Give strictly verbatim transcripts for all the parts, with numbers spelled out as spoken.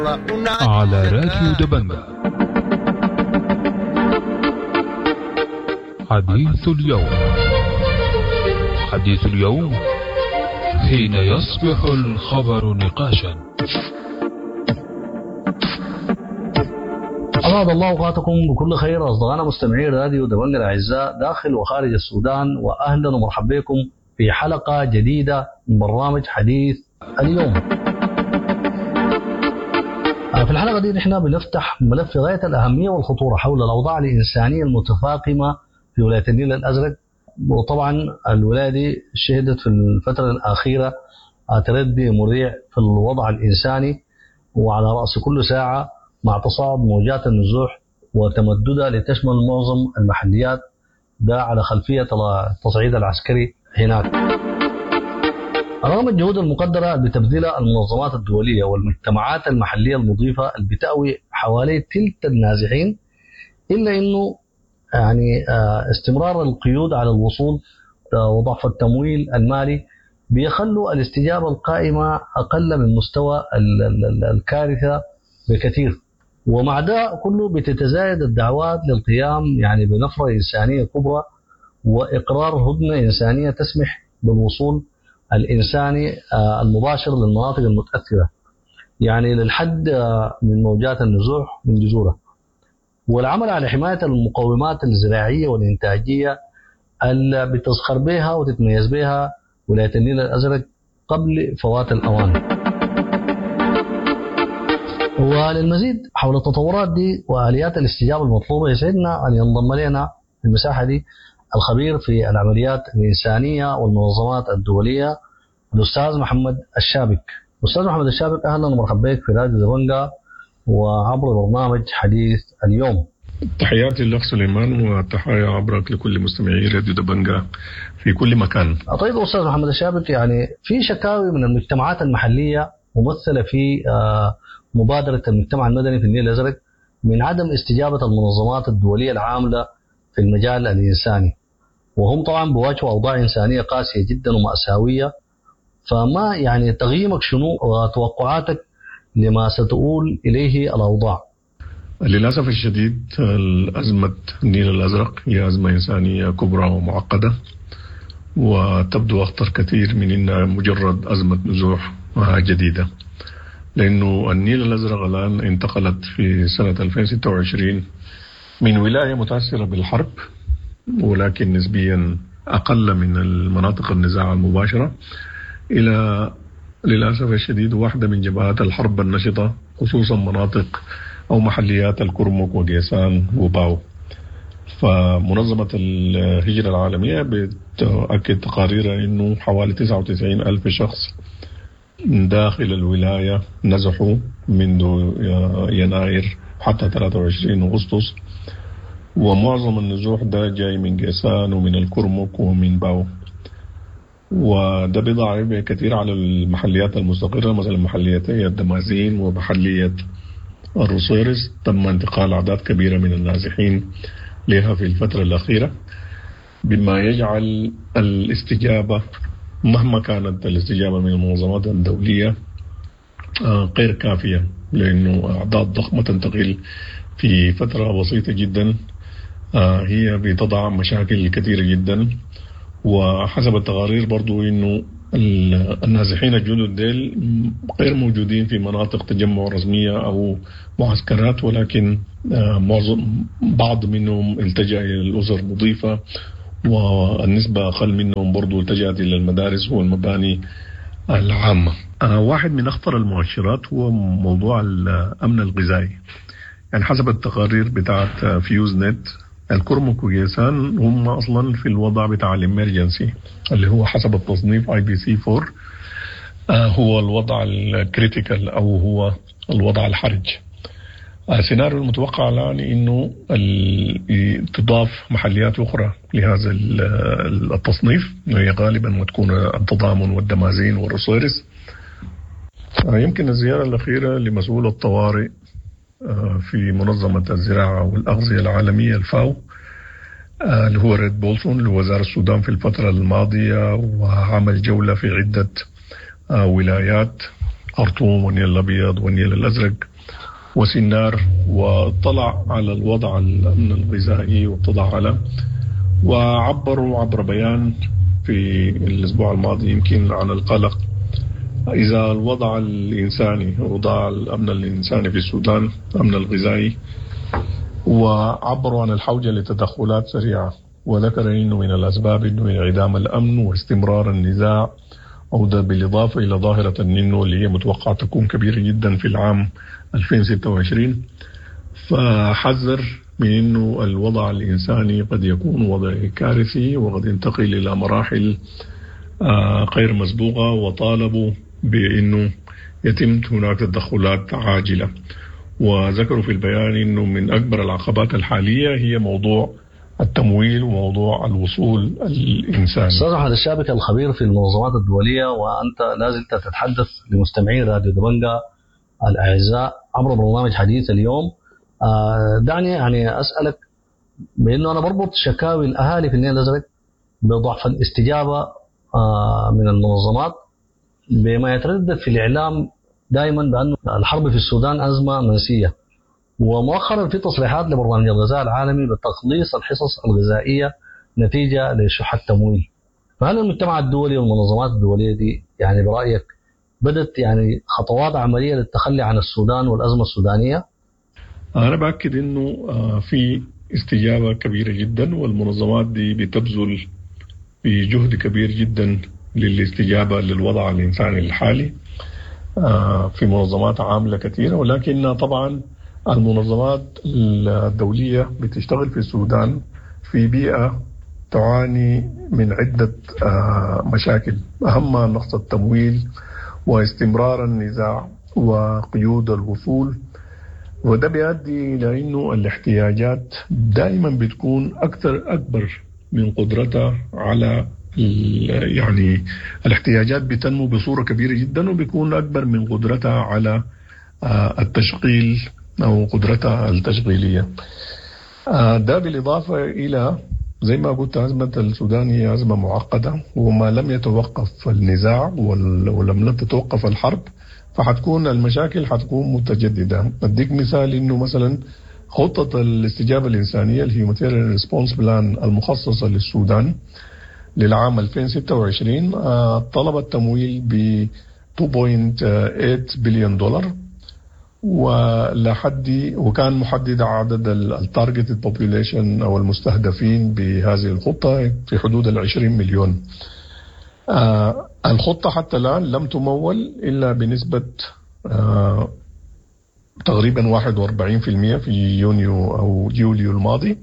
على راديو دبنجة. حديث اليوم. حديث اليوم حين يصبح الخبر نقاشا. أسعد الله أوقاتكم بكل خير أصدقائنا مستمعي راديو دبنجة الأعزاء داخل وخارج السودان، وأهلا ومرحبا بكم في حلقة جديدة من برنامج حديث اليوم. في الحلقة دي نحن بنفتح ملف في غاية الأهمية والخطورة حول الأوضاع الإنسانية المتفاقمة في ولاية النيل الأزرق. وطبعا الولاية دي شهدت في الفترة الأخيرة تردي مريع في الوضع الإنساني، وعلى رأس كل ساعة مع تصاعد موجات النزوح وتمددها لتشمل معظم المحليات، ده على خلفية التصعيد العسكري هناك. رغم الجهود المقدرة اللي بتبذلها المنظمات الدولية والمجتمعات المحلية المضيفة اللي بتأوي حوالي تلت النازحين، إلا إنه يعني استمرار القيود على الوصول وضعف التمويل المالي بيخلوا الاستجابة القائمة أقل من مستوى الكارثة بكثير. ومع ده كله بتتزايد الدعوات للقيام يعني بنفرة إنسانية كبرى وإقرار هدنة إنسانية تسمح بالوصول الإنساني المباشر للمناطق المتأثرة، يعني للحد من موجات النزوح من جذورها، والعمل على حماية المقومات الزراعية والإنتاجية اللي بتزخر بها وتتميز بها ولاية النيل الأزرق قبل فوات الأوان. وللمزيد حول التطورات دي وآليات الاستجابة المطلوبة يسعدنا أن ينضم لنا في المساحة دي الخبير في العمليات الإنسانية والمنظمات الدولية الأستاذ محمد الشابك. أستاذ محمد الشابك، أهلا ومرحبا بك في راديو دبنجة وعبر برنامج حديث اليوم. تحياتي لك سليمان، وتحية عبرك لكل مستمعي راديو دبنجة في كل مكان. طيب أستاذ محمد الشابك، يعني في شكاوي من المجتمعات المحلية ممثلة في مبادرة المجتمع المدني في النيل الأزرق من عدم استجابة المنظمات الدولية العاملة في المجال الإنساني، وهم طبعا بواجهوا أوضاع إنسانية قاسية جدا ومأساوية. فما يعني تقييمك شنو وتوقعاتك لما ستؤول إليه الأوضاع؟ للأسف الشديد الأزمة النيل الأزرق هي أزمة إنسانية كبرى ومعقدة، وتبدو أخطر كثير من إنها مجرد أزمة نزوح جديدة، لأنه النيل الأزرق الآن انتقلت في سنة ألفين وستة وعشرين من ولاية متأثرة بالحرب ولكن نسبيا أقل من المناطق النزاع المباشرة إلى للأسف الشديد واحدة من جبهات الحرب النشطة، خصوصا مناطق أو محليات الكرمك وقيسان وباو. فمنظمة الهجرة العالمية بتأكد تقاريرها أنه حوالي تسعة وتسعين ألف شخص داخل الولاية نزحوا منذ يناير حتى ثلاثة وعشرين أغسطس، ومعظم النزوح ده جاي من قيسان ومن الكرمك ومن باو، وده بيضع كثير على المحليات المستقرة، مثلا محليتي الدمازين ومحلية الروسيرس تم انتقال أعداد كبيرة من النازحين لها في الفترة الأخيرة، بما يجعل الاستجابة مهما كانت الاستجابة من المنظمات الدولية غير كافية، لأنه أعداد ضخمة تنتقل في فترة بسيطة جدا هي بتضع مشاكل كثيرة جدا. وحسب التقارير برضو إنه النازحين الجدد ديل غير موجودين في مناطق تجمع رسمية أو معسكرات، ولكن معظم بعض منهم التجأ إلى الأسر المضيفة، والنسبة أقل منهم برضو التجأت إلى المدارس والمباني العامة. واحد من أخطر المؤشرات هو موضوع الأمن الغذائي. يعني حسب التقارير بتاعت فيوز نت الكرمك وقيسان هم أصلا في الوضع بتاع الامرجنسي اللي هو حسب التصنيف آي بي سي أربعة هو الوضع الكريتيكال أو هو الوضع الحرج. السيناريو المتوقع الآن إنه تضاف محليات أخرى لهذا التصنيف، وهي غالبا ما تكون التضامن والدمازين والروسيرس. يمكن الزيارة الأخيرة لمسؤول الطوارئ في منظمة الزراعة والأغذية العالمية الفاو اللي هو ريد بولسون لوزارة السودان في الفترة الماضية، وعمل جولة في عدة ولايات الخرطوم والنيل الأبيض والنيل الأزرق وسنار، واطلع على الوضع الأمن الغذائي واطلع على وعبروا عبر بيان في الأسبوع الماضي يمكن عن القلق إذا الوضع الإنساني وضع الأمن الإنساني في السودان أمن الغذائي، وعبروا عن الحوجة لتدخلات سريعة، وذكر أنه من الأسباب أنه انعدام الأمن واستمرار النزاع، أو ده بالإضافة إلى ظاهرة النينو اللي هي متوقع تكون كبيرة جدا في العام ألفين وستة وعشرين. فحذر من أنه الوضع الإنساني قد يكون وضع كارثي وقد ينتقل إلى مراحل غير مسبوقة، وطالبوا بأنه يتم هناك تدخلات عاجلة. وذكروا في البيان أنه من أكبر العقبات الحالية هي موضوع التمويل وموضوع الوصول الإنساني. أستاذ أحمد الشابك الخبير في المنظمات الدولية، وأنت لازلت تتحدث لمستمعين راديو دبنجة الأعزاء عبر برنامج حديث اليوم. دعني يعني أسألك، بأنه أنا بربط شكاوي الأهالي في النيل الأزرق بضعف الاستجابة من المنظمات بما يتردد في الإعلام دائما بأن الحرب في السودان أزمة منسية، ومؤخرا في تصريحات لبرنامج الغذاء العالمي بتقليص الحصص الغذائية نتيجة لشح التمويل. فهل المجتمع الدولي والمنظمات الدولية دي يعني برأيك بدت يعني خطوات عملية للتخلي عن السودان والأزمة السودانية؟ أنا بأكد أنه في استجابة كبيرة جدا، والمنظمات دي بتبذل بجهد كبير جدا للاستجابة للوضع الإنساني الحالي في منظمات عاملة كثيرة. ولكن طبعا المنظمات الدولية بتشتغل في السودان في بيئة تعاني من عدة مشاكل، أهمها نقص التمويل واستمرار النزاع وقيود الوصول، وده بيؤدي إلى أنه الاحتياجات دائما بتكون أكثر أكبر من قدرتها على يعني الاحتياجات بتنمو بصورة كبيرة جدا وبيكون أكبر من قدرتها على التشغيل أو قدرتها التشغيلية. ده بالإضافة إلى زي ما قلت أزمة السودان هي أزمة معقدة، وما لم يتوقف النزاع ولم تتوقف الحرب فحتكون المشاكل حتكون متجددة. أديك مثال إنه مثلا خطة الاستجابة الإنسانية الهيومانيتيريان ريسبونس بلان المخصصة للسودان للعام ألفين وستة وعشرين طلبت تمويل ب اثنين فاصلة ثمانية بليون دولار، ولحد وكان محدد عدد التارجت بوبوليشن أو المستهدفين بهذه الخطة في حدود العشرين مليون. آه الخطة حتى الآن لم تمول إلا بنسبة آه تقريبا واحد وأربعين بالمئة في يونيو أو يوليو الماضي،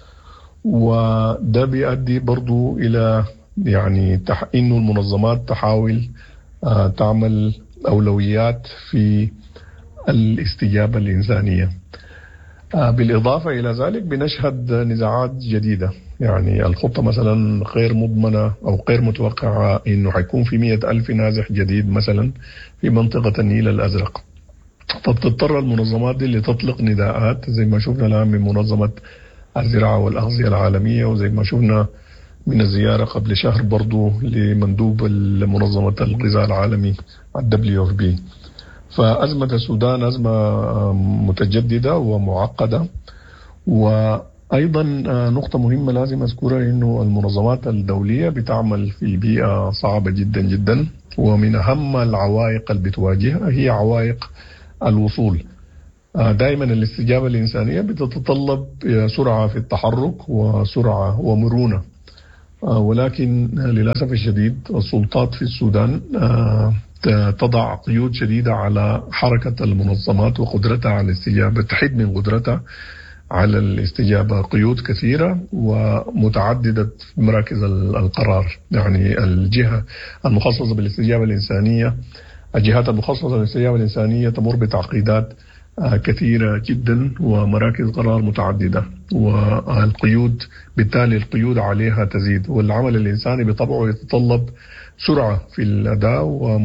وده بيؤدي برضو إلى يعني تح... إنه المنظمات تحاول آه تعمل أولويات في الاستجابة الإنسانية. آه بالإضافة إلى ذلك بنشهد نزاعات جديدة، يعني الخطة مثلا غير مضمنة أو غير متوقعة إنه حيكون في مئة ألف نازح جديد مثلا في منطقة النيل الأزرق، فبتضطر المنظمات دي اللي تطلق نداءات زي ما شفنا الآن من منظمة الزراعة والأغذية العالمية، وزي ما شفنا من الزيارة قبل شهر برضو لمندوب منظمة الغذاء العالمي الدبليو اف بي. فأزمة السودان أزمة متجددة ومعقدة. وأيضا نقطة مهمة لازم أذكرها إنه المنظمات الدولية بتعمل في بيئة صعبة جدا جدا، ومن أهم العوائق اللي بتواجهها هي عوائق الوصول. دائما الاستجابة الإنسانية بتتطلب سرعة في التحرك وسرعة ومرونة، ولكن للأسف الشديد السلطات في السودان تضع قيود شديدة على حركة المنظمات وقدرتها على الاستجابة، تحد من قدرتها على الاستجابة قيود كثيرة ومتعددة في مراكز القرار. يعني الجهة المخصصة بالاستجابة الإنسانية الجهات المخصصة بالاستجابة الإنسانية تمر بتعقيدات كثيرة جدا ومراكز قرار متعددة، والقيود بالتالي القيود عليها تزيد، والعمل الإنساني بطبعه يتطلب سرعة في الأداء و